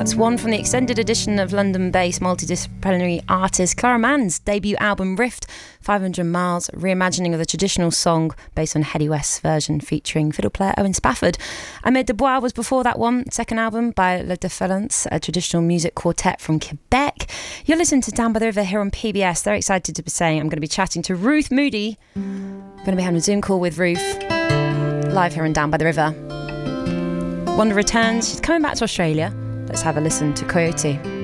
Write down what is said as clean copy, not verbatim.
That's one from the extended edition of London-based multidisciplinary artist Clara Mann's debut album Rift, 500 Miles, reimagining of the traditional song based on Heady West's version featuring fiddle player Owen Spafford. Amid de Bois was before that one, second album by Le Déferlants, a traditional music quartet from Quebec. You're listening to Down by the River here on PBS. Very excited to be saying I'm going to be chatting to Ruth Moody. I'm going to be having a Zoom call with Ruth, live here on Down by the River. Wonder returns. She's coming back to Australia. Let's have a listen to Coyote.